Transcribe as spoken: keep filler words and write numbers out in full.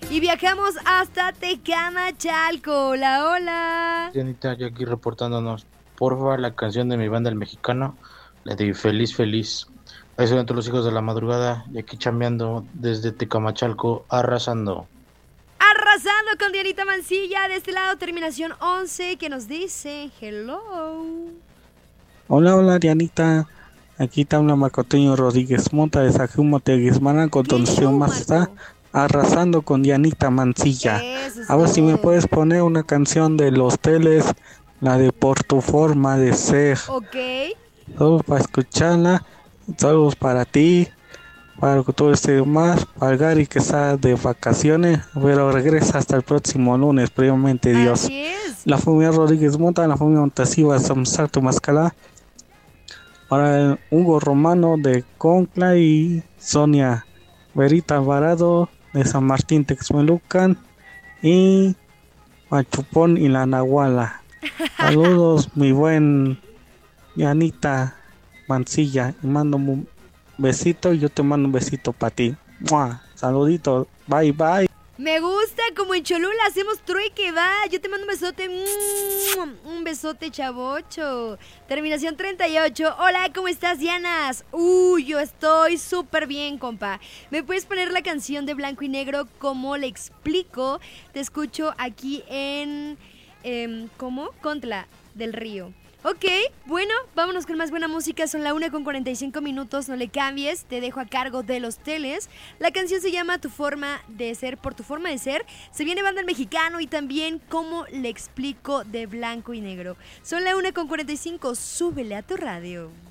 Y viajamos hasta Tecamachalco. Hola, hola. Dianita, yo aquí reportándonos. Porfa, la canción de mi banda El Mexicano, la de Feliz Feliz. Ahí son todos los hijos de la madrugada y aquí chambeando desde Tecamachalco, arrasando. Arrasando con Dianita Mancilla. De este lado, terminación once, que nos dice hello. Hola, hola, Dianita. Aquí está una Marcoteño Rodríguez Monta de Sajuma Teguismana con ¿Qué show, Tonción más está Marco? arrasando con Dianita Mancilla. Eso es A ver si me todo. puedes poner una canción de Los Teles, la de Por tu forma de ser. Ok. Saludos para escucharla, saludos para ti, para que todo esté más, para Gary que está de vacaciones, pero regresa hasta el próximo lunes, previamente Dios. Así es. La familia Rodríguez Monta, la familia Montasiva, Samsarto Mascala, para Hugo Romano de Concla y Sonia Verita Alvarado de San Martín Texmelucan y Machupón y la Nahuala. Saludos, mi buen Yanita Mancilla, y mando un besito y yo te mando un besito para ti. ¡Mua! Saluditos, bye bye. Me gusta, como en Cholula hacemos trueque, va. Yo te mando un besote. ¡Mua! Un besote, chavocho. Terminación treinta y ocho. Hola, ¿cómo estás, Dianas? Uy, yo estoy súper bien, compa. ¿Me puedes poner la canción de Blanco y Negro? ¿Cómo le explico? Te escucho aquí en... Eh, ¿Cómo? Contla del Río. Ok, bueno, vámonos con más buena música. Son la una con cuarenta y cinco minutos, no le cambies. Te dejo a cargo de Los Teles. La canción se llama Tu Forma de Ser, Por Tu Forma de Ser. Se viene Banda El Mexicano y también ¿Cómo le explico? De Blanco y Negro. Son la una con cuarenta y cinco, súbele a tu radio.